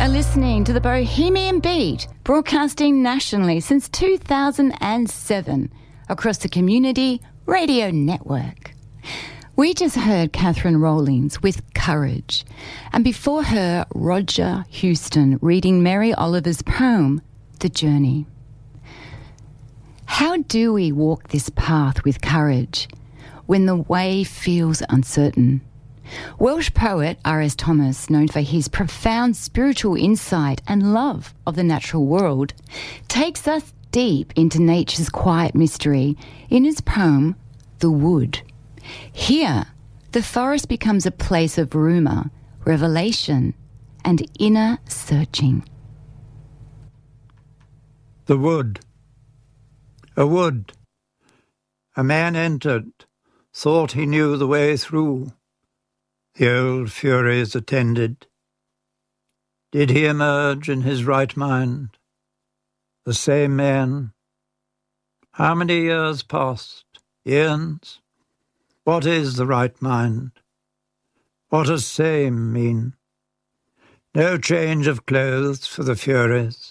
are listening to the Bohemian Beat, broadcasting nationally since 2007 across the Community Radio Network. We just heard Catherine Rawlings with Courage, and before her, Roger Houston reading Mary Oliver's poem, The Journey. How do we walk this path with courage when the way feels uncertain? Welsh poet R.S. Thomas, known for his profound spiritual insight and love of the natural world, takes us deep into nature's quiet mystery in his poem, The Wood. Here, the forest becomes a place of rumour, revelation, and inner searching. The wood. A wood. A man entered, thought he knew the way through. The old furies attended. Did he emerge in his right mind? The same man? How many years passed? Eons? What is the right mind? What does same mean? No change of clothes for the furies.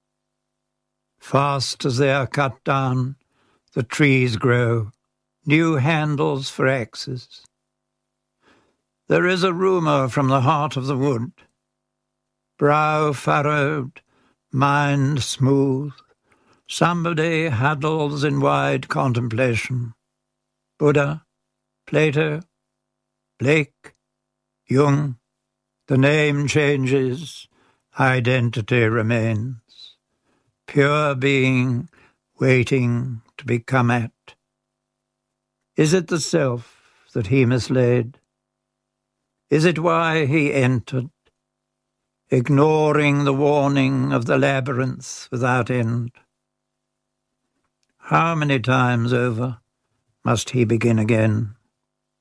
Fast as they are cut down, the trees grow, new handles for axes. There is a rumour from the heart of the wood, brow furrowed, mind smooth. Somebody huddles in wide contemplation. Buddha, Plato, Blake, Jung, the name changes, identity remains. Pure being waiting to be come at. Is it the self that he mislaid? Is it why he entered, ignoring the warning of the labyrinth without end? How many times over must he begin again?